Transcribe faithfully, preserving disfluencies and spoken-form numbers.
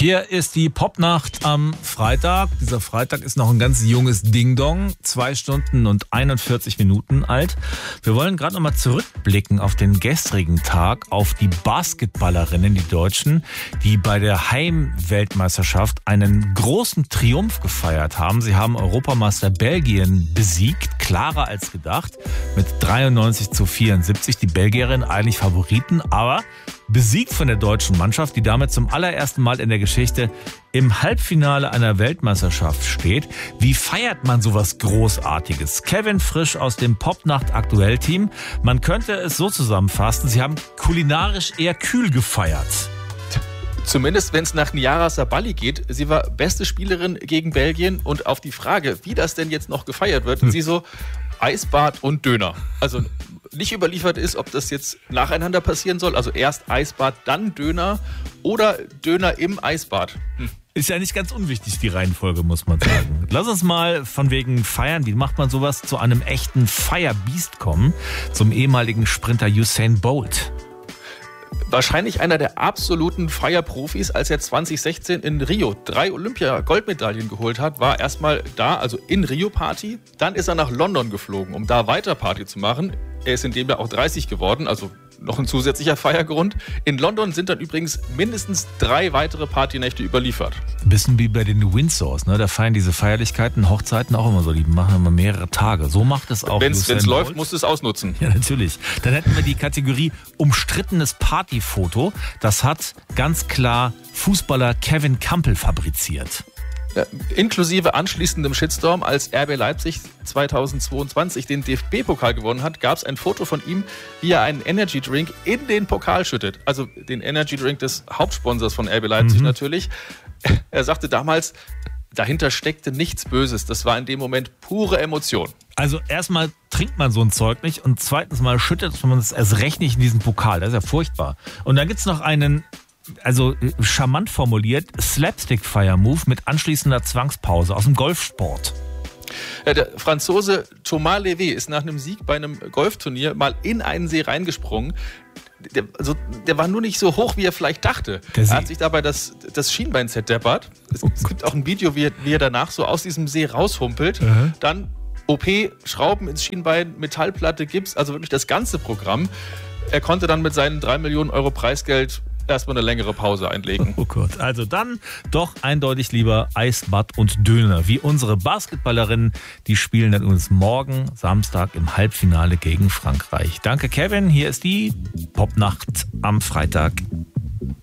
Hier ist die Popnacht am Freitag. Dieser Freitag ist noch ein ganz junges Ding-Dong. Zwei Stunden und einundvierzig Minuten alt. Wir wollen gerade nochmal zurückblicken auf den gestrigen Tag, auf die Basketballerinnen, die Deutschen, die bei der Heimweltmeisterschaft einen großen Triumph gefeiert haben. Sie haben Europameister Belgien besiegt, klarer als gedacht, mit dreiundneunzig zu vierundsiebzig. Die Belgierinnen eigentlich Favoriten, aber besiegt von der deutschen Mannschaft, die damit zum allerersten Mal in der Geschichte im Halbfinale einer Weltmeisterschaft steht. Wie feiert man sowas Großartiges? Kevin Frisch aus dem Popnacht-Aktuell-Team. Man könnte es so zusammenfassen, sie haben kulinarisch eher kühl gefeiert. Zumindest wenn es nach Niara Sabali geht. Sie war beste Spielerin gegen Belgien und auf die Frage, wie das denn jetzt noch gefeiert wird, hm. sie so Eisbad und Döner. Also nicht überliefert ist, ob das jetzt nacheinander passieren soll. Also erst Eisbad, dann Döner oder Döner im Eisbad. Hm. Ist ja nicht ganz unwichtig, die Reihenfolge, muss man sagen. Lass uns mal von wegen Feiern, wie macht man sowas, zu einem echten Feierbiest kommen, zum ehemaligen Sprinter Usain Bolt. Wahrscheinlich einer der absoluten Feierprofis, als er zwanzig sechzehn in Rio drei Olympia-Goldmedaillen geholt hat, war erstmal da, also in Rio Party. Dann ist er nach London geflogen, um da weiter Party zu machen. Er ist in dem Jahr auch dreißig geworden, also noch ein zusätzlicher Feiergrund. In London sind dann übrigens mindestens drei weitere Partynächte überliefert. Ein bisschen wie bei den Windsors, ne? Da feiern diese Feierlichkeiten, Hochzeiten auch immer so. Die machen immer mehrere Tage. So macht es auch. Wenn es läuft, musst du es ausnutzen. Ja, natürlich. Dann hätten wir die Kategorie umstrittenes Partyfoto. Das hat ganz klar Fußballer Kevin Campbell fabriziert. Ja, inklusive anschließendem Shitstorm, als R B Leipzig zweitausendzweiundzwanzig den D F B-Pokal gewonnen hat, gab es ein Foto von ihm, wie er einen Energy Drink in den Pokal schüttet. Also den Energy Drink des Hauptsponsors von R B Leipzig mhm. natürlich. Er sagte damals, dahinter steckte nichts Böses. Das war in dem Moment pure Emotion. Also erstmal trinkt man so ein Zeug nicht und zweitens mal schüttet man es erst recht nicht in diesen Pokal. Das ist ja furchtbar. Und dann gibt's noch einen, also charmant formuliert, Slapstick-Fire-Move mit anschließender Zwangspause aus dem Golfsport. Ja, der Franzose Thomas Levé ist nach einem Sieg bei einem Golfturnier mal in einen See reingesprungen. Der, also, der war nur nicht so hoch, wie er vielleicht dachte. Er hat sich dabei das, das Schienbein zerdeppert. Es, oh, es gibt auch ein Video, wie er, wie er danach so aus diesem See raushumpelt. Uh-huh. Dann O P, Schrauben ins Schienbein, Metallplatte, Gips, also wirklich das ganze Programm. Er konnte dann mit seinen drei Millionen Euro Preisgeld erstmal eine längere Pause einlegen. Oh Gott, also dann doch eindeutig lieber Eisbad und Döner. Wie unsere Basketballerinnen, die spielen dann übrigens morgen Samstag im Halbfinale gegen Frankreich. Danke Kevin, hier ist die Popnacht am Freitag.